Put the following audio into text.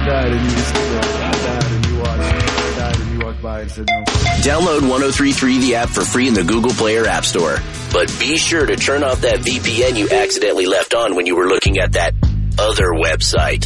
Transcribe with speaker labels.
Speaker 1: died and you just, I died and you watched. I died and you walked by and said no.
Speaker 2: Download 103.3 the app for free in the Google Play or App Store. But be sure to turn off that VPN you accidentally left on when you were looking at that other website.